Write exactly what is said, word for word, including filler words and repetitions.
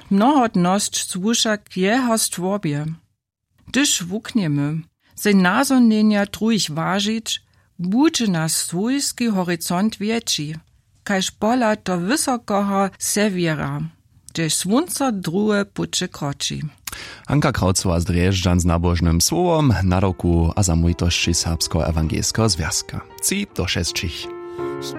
mnohotnosć słuszak jeho stworbie. Gdyż wukniemy, se nazonjenja drugich ważyć, budźe nas swójski horyzont większy, kaž pola do wysokoho sewiera, gdzieś słońce drugie pucze kroczy. Anka Kraucova z Drježdžan z nabožnym słowom na roku a zamójtości Serbsko-Ewangelskiego Związka. Ci do šestčich.